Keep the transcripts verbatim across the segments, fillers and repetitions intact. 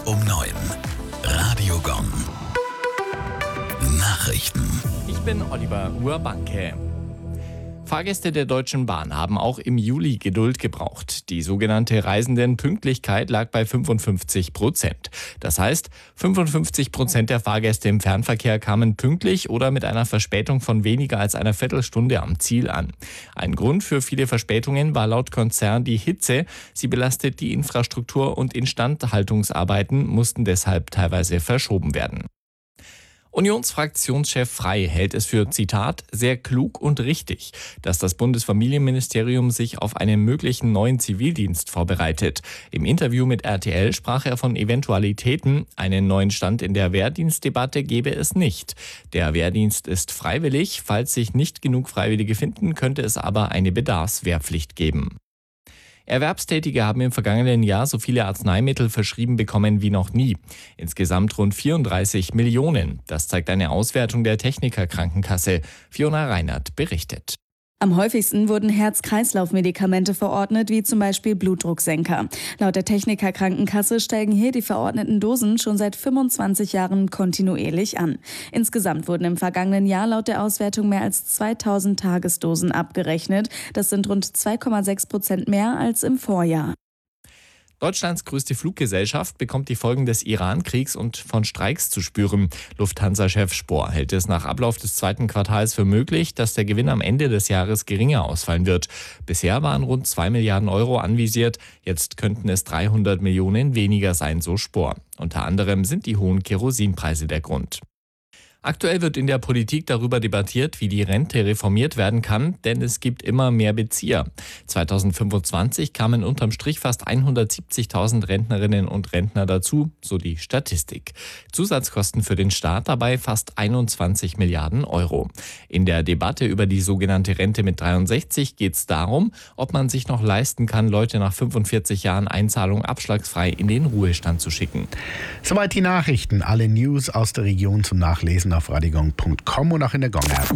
um neun. Radio Gong. Nachrichten. Ich bin Oliver Urbanke. Fahrgäste der Deutschen Bahn haben auch im Juli Geduld gebraucht. Die sogenannte Reisendenpünktlichkeit lag bei fünfundfünfzig Prozent. Das heißt, fünfundfünfzig Prozent der Fahrgäste im Fernverkehr kamen pünktlich oder mit einer Verspätung von weniger als einer Viertelstunde am Ziel an. Ein Grund für viele Verspätungen war laut Konzern die Hitze. Sie belastet die Infrastruktur und Instandhaltungsarbeiten mussten deshalb teilweise verschoben werden. Unionsfraktionschef Frey hält es für, Zitat, sehr klug und richtig, dass das Bundesfamilienministerium sich auf einen möglichen neuen Zivildienst vorbereitet. Im Interview mit R T L sprach er von Eventualitäten. Einen neuen Stand in der Wehrdienstdebatte gebe es nicht. Der Wehrdienst ist freiwillig. Falls sich nicht genug Freiwillige finden, könnte es aber eine Bedarfswehrpflicht geben. Erwerbstätige haben im vergangenen Jahr so viele Arzneimittel verschrieben bekommen wie noch nie. Insgesamt rund vierunddreißig Millionen. Das zeigt eine Auswertung der Techniker Krankenkasse. Fiona Reinert berichtet. Am häufigsten wurden Herz-Kreislauf-Medikamente verordnet, wie zum Beispiel Blutdrucksenker. Laut der Techniker Krankenkasse steigen hier die verordneten Dosen schon seit fünfundzwanzig Jahren kontinuierlich an. Insgesamt wurden im vergangenen Jahr laut der Auswertung mehr als zweitausend Tagesdosen abgerechnet. Das sind rund zwei Komma sechs Prozent mehr als im Vorjahr. Deutschlands größte Fluggesellschaft bekommt die Folgen des Iran-Kriegs und von Streiks zu spüren. Lufthansa-Chef Spohr hält es nach Ablauf des zweiten Quartals für möglich, dass der Gewinn am Ende des Jahres geringer ausfallen wird. Bisher waren rund zwei Milliarden Euro anvisiert, jetzt könnten es dreihundert Millionen weniger sein, so Spohr. Unter anderem sind die hohen Kerosinpreise der Grund. Aktuell wird in der Politik darüber debattiert, wie die Rente reformiert werden kann, denn es gibt immer mehr Bezieher. zweitausendfünfundzwanzig kamen unterm Strich fast hundertsiebzigtausend Rentnerinnen und Rentner dazu, so die Statistik. Zusatzkosten für den Staat dabei fast einundzwanzig Milliarden Euro. In der Debatte über die sogenannte Rente mit dreiundsechzig geht es darum, ob man sich noch leisten kann, Leute nach fünfundvierzig Jahren Einzahlung abschlagsfrei in den Ruhestand zu schicken. Soweit die Nachrichten. Alle News aus der Region zum Nachlesen auf radiogong punkt com und auch in der Gong-App.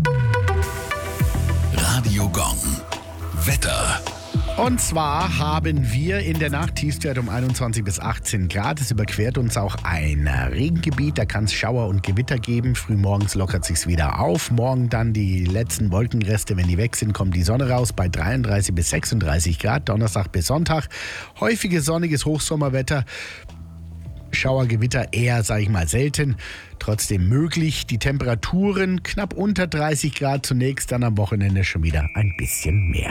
Radio Gong. Wetter. Und zwar haben wir in der Nacht Tiefstwert um einundzwanzig bis achtzehn Grad. Es überquert uns auch ein Regengebiet. Da kann es Schauer und Gewitter geben. Frühmorgens lockert sich's wieder auf. Morgen dann die letzten Wolkenreste. Wenn die weg sind, kommt die Sonne raus bei dreiunddreißig bis sechsunddreißig Grad. Donnerstag bis Sonntag. Häufiges sonniges Hochsommerwetter. Schauergewitter eher, sage ich mal, selten. Trotzdem möglich. Die Temperaturen knapp unter dreißig Grad zunächst, dann am Wochenende schon wieder ein bisschen mehr.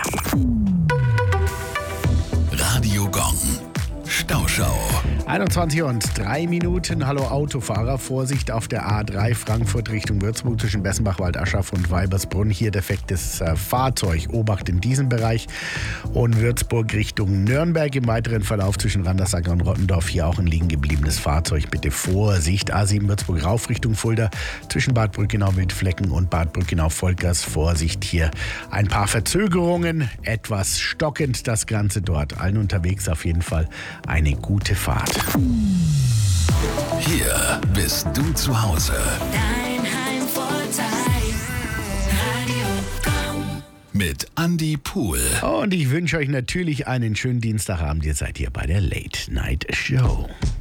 Radio Gong. Stauschau. einundzwanzig und drei Minuten. Hallo Autofahrer. Vorsicht auf der A drei Frankfurt Richtung Würzburg zwischen Bessenbach, Waldaschaf und Weibersbrunn. Hier defektes äh, Fahrzeug. Obacht in diesem Bereich. Und Würzburg Richtung Nürnberg. Im weiteren Verlauf zwischen Randersacker und Rottendorf. Hier auch ein liegen gebliebenes Fahrzeug. Bitte Vorsicht. A sieben Würzburg rauf Richtung Fulda. Zwischen Bad Brückenau-Wildflecken und Bad Brückenau-Volkers. Vorsicht hier. Ein paar Verzögerungen. Etwas stockend das Ganze dort. Allen unterwegs auf jeden Fall eine gute Fahrt. Hier bist du zu Hause. Dein Heimvorteil. Radio Gong. Mit Andi Pool. Und ich wünsche euch natürlich einen schönen Dienstagabend. Ihr seid hier bei der Late Night Show.